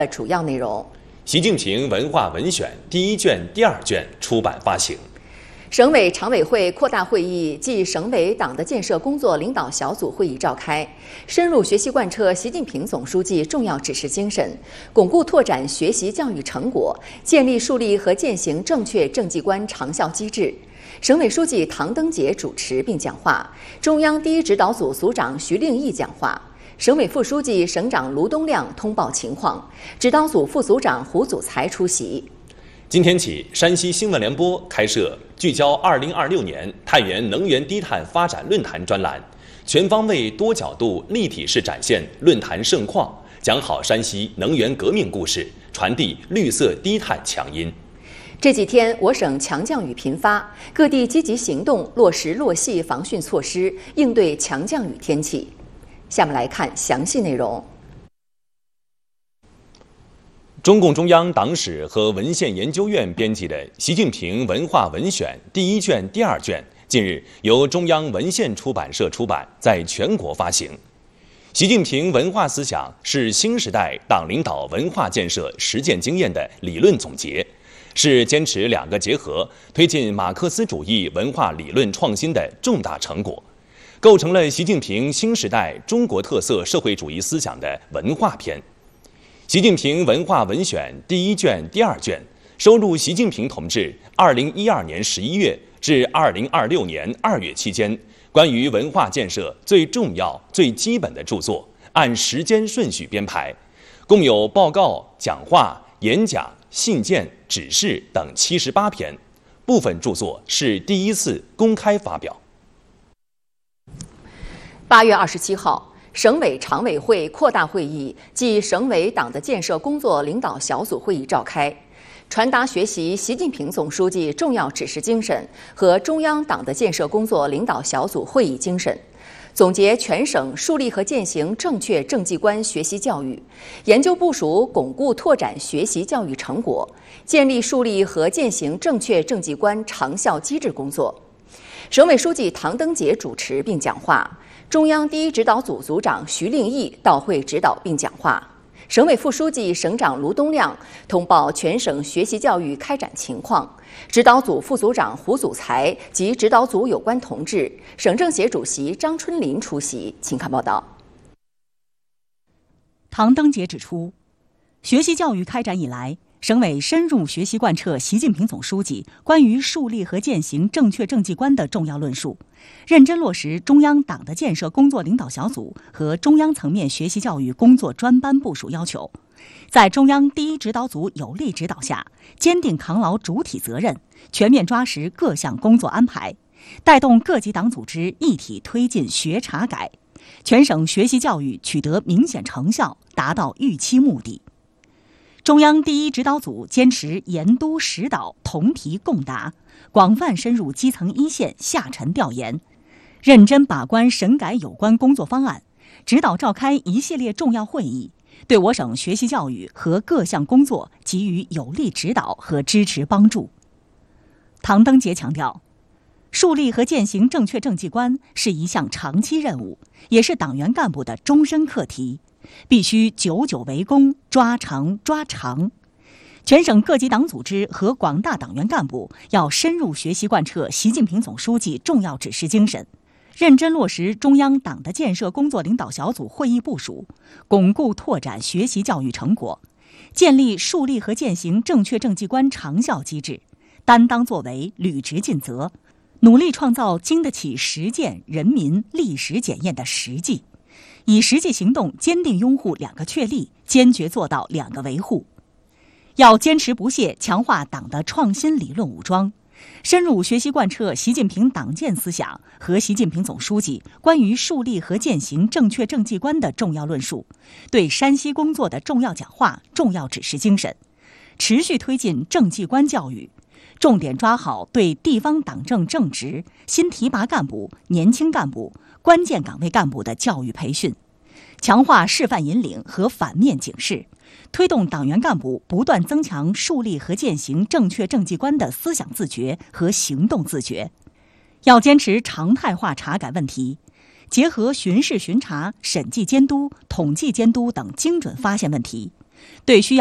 主要内容。 习近平文化文选第1卷、第2卷出版发行。 省委常委会扩大会议暨省委党的建设工作领导小组会议召开，深入学习贯彻习近平总书记重要指示精神，巩固拓展学习教育成果，建立树立和践行正确政绩观长效机制。省委书记唐登杰主持并讲话，中央第一指导组组长徐令义讲话。省委副书记、省长卢东亮通报情况，指导组副组长胡祖才出席。 今天起，山西新闻联播开设聚焦2026年太原能源低碳发展论坛专栏，全方位、多角度、立体式展现论坛盛况，讲好山西能源革命故事，传递绿色低碳强音。 这几天，我省强降雨频发，各地积极行动，落实落细防汛措施，应对强降雨天气。下面来看详细内容。 中共中央党史和文献研究院编辑的《习近平文化文选》第1卷、第2卷，近日由中央文献出版社出版，在全国发行。习近平文化思想是新时代党领导文化建设实践经验的理论总结，是坚持2个结合，推进马克思主义文化理论创新的重大成果，构成了习近平新时代中国特色社会主义思想的文化篇。习近平文化文选第1卷、第2卷收录习近平同志2012年11月至2026年2月期间关于文化建设最重要、最基本的著作，按时间顺序编排，共有报告、讲话、演讲、信件、指示等78篇，部分著作是第1次公开发表。 8月27号。省委常委会扩大会议暨省委党的建设工作领导小组会议召开，传达学习习近平总书记重要指示精神和中央党的建设工作领导小组会议精神，总结全省树立和践行正确政绩观学习教育，研究部署巩固拓展学习教育成果，建立树立和践行正确政绩观长效机制工作。省委书记唐登杰主持并讲话，中央第一指导组组长徐令义到会指导并讲话，省委副书记、省长卢东亮通报全省学习教育开展情况，指导组副组长胡祖才及指导组有关同志、省政协主席张春林出席。请看报道。 唐登杰指出，学习教育开展以来，省委深入学习贯彻习近平总书记关于树立和践行正确政绩观的重要论述，认真落实中央党的建设工作领导小组和中央层面学习教育工作专班部署要求，在中央第一指导组有力指导下，坚定扛牢主体责任，全面抓实各项工作安排，带动各级党组织一体推进学查改，全省学习教育取得明显成效，达到预期目的。中央第一指导组坚持严督实导同题共答，广泛深入基层一线下沉调研，认真把关审改有关工作方案，指导召开一系列重要会议，对我省学习教育和各项工作给予有力指导和支持帮助。唐登杰强调，树立和践行正确政绩观是一项长期任务，也是党员干部的终身课题，必须久久为功，抓长抓长。全省各级党组织和广大党员干部要深入学习贯彻习近平总书记重要指示精神，认真落实中央党的建设工作领导小组会议部署，巩固拓展学习教育成果，建立树立和践行正确政绩观长效机制，担当作为，履职尽责，努力创造经得起实践、人民、历史检验的实际，以实际行动坚定拥护2个确立，坚决做到2个维护。要坚持不懈强化党的创新理论武装，深入学习贯彻习近平党建思想和习近平总书记关于树立和践行正确政绩观的重要论述，对山西工作的重要讲话、重要指示精神，持续推进政绩观教育，重点抓好对地方党政正职、新提拔干部、年轻干部、关键岗位干部的教育培训，强化示范引领和反面警示，推动党员干部不断增强树立和践行正确政绩观的思想自觉和行动自觉。要坚持常态化查改问题，结合巡视巡查、审计监督、统计监督等精准发现问题， 对需要